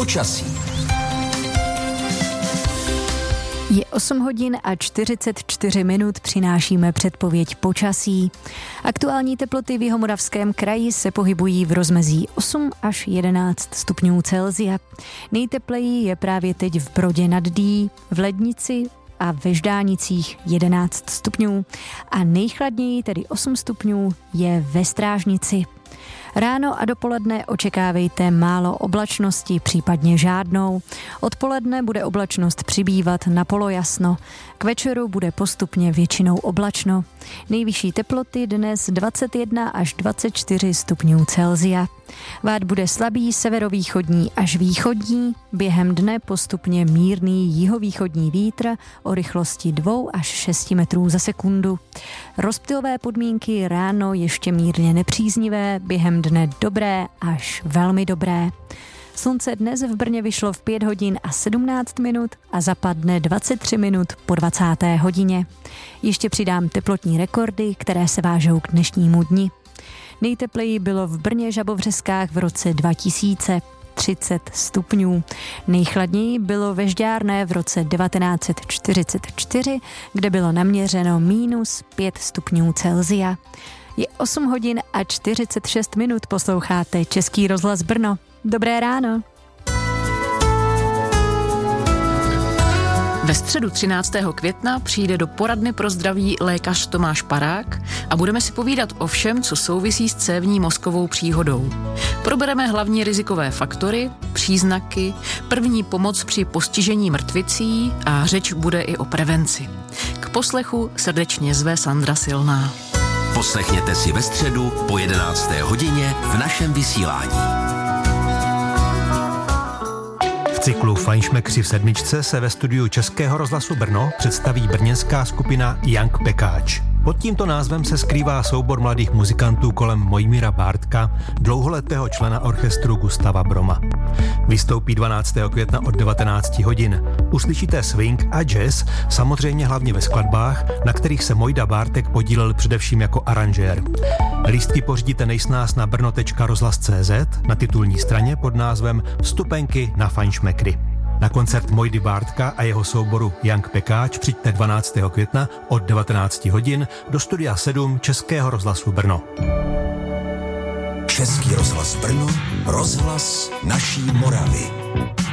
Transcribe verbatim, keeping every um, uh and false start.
Počasí. Je osm hodin a čtyřicet čtyři minut, přinášíme předpověď počasí. Aktuální teploty v Jihomoravském kraji se pohybují v rozmezí osm až jedenáct stupňů Celsia. Nejtepleji je právě teď v Brodě nad Dý, v Lednici a ve Ždánicích jedenáct stupňů a nejchladněji, tedy osm stupňů, je ve Strážnici. Ráno a dopoledne očekávejte málo oblačnosti, případně žádnou. Odpoledne bude oblačnost přibývat na polojasno. K večeru bude postupně většinou oblačno. Nejvyšší teploty dnes dvacet jedna až dvacet čtyři stupňů Celsia. Vát bude slabý severovýchodní až východní, během dne postupně mírný jihovýchodní vítr o rychlosti dva až šest metrů za sekundu. Rozptylové podmínky ráno ještě mírně nepříznivé, během dne dobré až velmi dobré. Slunce dnes v Brně vyšlo v pět hodin a sedmnáct minut a zapadne dvacet tři minut po dvacáté hodině. Ještě přidám teplotní rekordy, které se vážou k dnešnímu dni. Nejtepleji bylo v Brně Žabovřeskách v roce dva tisíce, třicet stupňů. Nejchladněji bylo ve Žďárné v roce devatenáct set čtyřicet čtyři, kde bylo naměřeno mínus pět stupňů Celsia. Je osm hodin a čtyřicet šest minut, posloucháte Český rozhlas Brno. Dobré ráno. Ve středu třináctého května přijde do poradny pro zdraví lékař Tomáš Parák a budeme si povídat o všem, co souvisí s cévní mozkovou příhodou. Probereme hlavní rizikové faktory, příznaky, první pomoc při postižení mrtvicí a řeč bude i o prevenci. K poslechu srdečně zve Sandra Silná. Poslechněte si ve středu po jedenácté hodině v našem vysílání. V cyklu Fajnšmekři v sedmičce se ve studiu Českého rozhlasu Brno představí brněnská skupina Young Pekáč. Pod tímto názvem se skrývá soubor mladých muzikantů kolem Mojmíra Bártka, dlouholetého člena orchestru Gustava Broma. Vystoupí dvanáctého května od devatenáct hodin. Uslyšíte swing a jazz, samozřejmě hlavně ve skladbách, na kterých se Mojda Bártek podílel především jako aranžér. Lístky pořídíte nejsnáz na brno tečka rozhlas tečka cé zet na titulní straně pod názvem Vstupenky na Fajnšmekry. Na koncert Mojdy Bártka a jeho souboru Young Pekáč přijďte dvanáctého května od devatenáct hodin do studia sedm Českého rozhlasu Brno. Český rozhlas Brno, rozhlas naší Moravy.